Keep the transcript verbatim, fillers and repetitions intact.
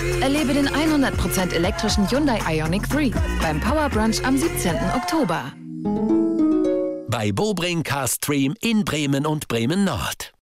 Erlebe den hundert Prozent elektrischen Hyundai Ioniq drei beim Power Brunch am siebzehnten Oktober. Bei Bobring Car Stream in Bremen und Bremen Nord.